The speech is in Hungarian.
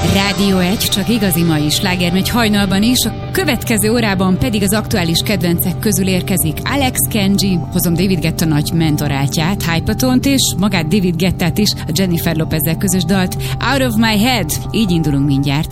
Rádió 1, csak igazi mai sláger megy hajnalban is, a következő órában pedig az aktuális kedvencek közül érkezik Alex Kenji, hozom David Guetta nagy mentorátját, Hypatont és magát David Guettát is, a Jennifer Lopezzel közös dalt Out of My Head. Így indulunk mindjárt.